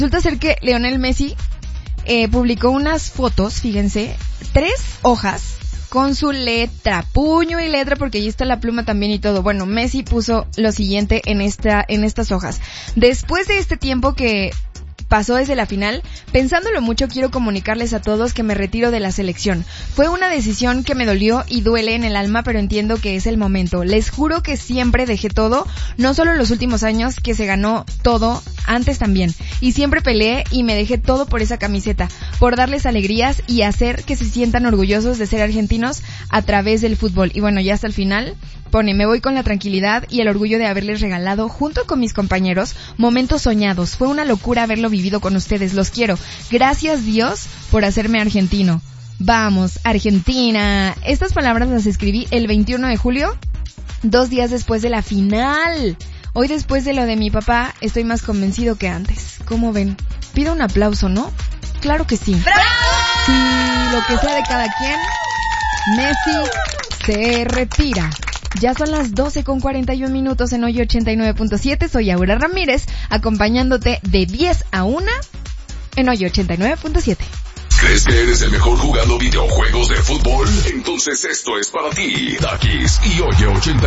Resulta ser que Lionel Messi publicó unas fotos, fíjense, 3 hojas con su letra, puño y letra, porque ahí está la pluma también y todo. Bueno, Messi puso lo siguiente en estas hojas. Después de este tiempo que pasó desde la final, pensándolo mucho, quiero comunicarles a todos que me retiro de la selección. Fue una decisión que me dolió y duele en el alma, pero entiendo que es el momento. Les juro que siempre dejé todo, no solo en los últimos años, que se ganó todo, antes también. Y siempre peleé y me dejé todo por esa camiseta, por darles alegrías y hacer que se sientan orgullosos de ser argentinos a través del fútbol. Y bueno, ya hasta el final pone, me voy con la tranquilidad y el orgullo de haberles regalado, junto con mis compañeros, momentos soñados. Fue una locura haberlo vivido con ustedes, los quiero. Gracias Dios por hacerme argentino. Vamos, Argentina. Estas palabras las escribí el 21 de julio, 2 días después de la final. Hoy, después de lo de mi papá, estoy más convencido que antes. ¿Cómo ven? Pido un aplauso, ¿no? Claro que sí. ¡Bravo! Sí, lo que sea de cada quien, Messi se retira. Ya son las 12:41 en Hoy 89.7. Soy Aura Ramírez, acompañándote de 10 a 1 en Hoy 89.7. ¿Crees que eres el mejor jugando videojuegos de fútbol? Entonces esto es para ti. Takis y Oye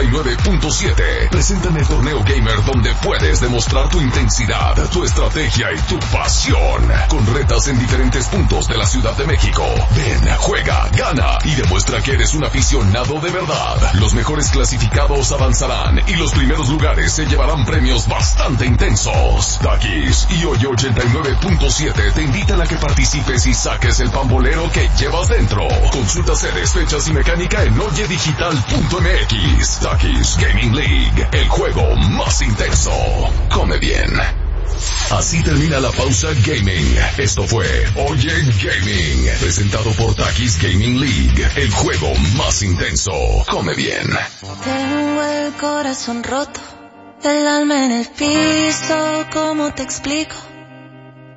89.7 presentan el torneo gamer donde puedes demostrar tu intensidad, tu estrategia y tu pasión. Con retas en diferentes puntos de la Ciudad de México. Ven, juega, gana y demuestra que eres un aficionado de verdad. Los mejores clasificados avanzarán y los primeros lugares se llevarán premios bastante intensos. Takis y Oye 89.7 te invitan a que participes y saques el pambolero que llevas dentro. Consulta sedes, fechas y mecánica en oyedigital.mx. Takis Gaming League, el juego más intenso. Come bien. Así termina la pausa gaming. Esto fue Oye Gaming, presentado por Takis Gaming League, el juego más intenso. Come bien. Tengo el corazón roto, el alma en el piso, ¿cómo te explico?